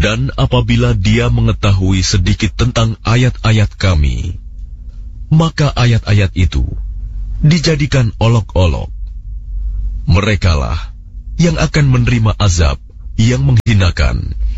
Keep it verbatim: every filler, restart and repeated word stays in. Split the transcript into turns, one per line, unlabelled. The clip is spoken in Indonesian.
Dan apabila dia mengetahui sedikit tentang ayat-ayat kami, maka ayat-ayat itu dijadikan olok-olok. Merekalah yang akan menerima azab yang menghinakan.